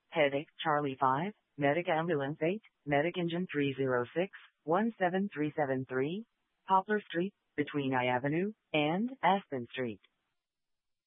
Headache Charlie 5, Medic Ambulance 8, Medic Engine 306, 17373, Poplar Street, between I Avenue and Aspen Street.